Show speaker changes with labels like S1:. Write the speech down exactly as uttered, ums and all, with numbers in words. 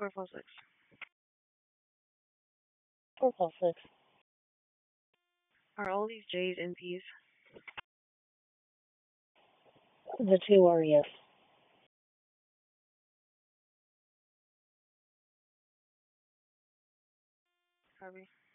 S1: four four six.
S2: four four six.
S1: Are all these J's and P's?
S2: The two are yes.
S1: Copy.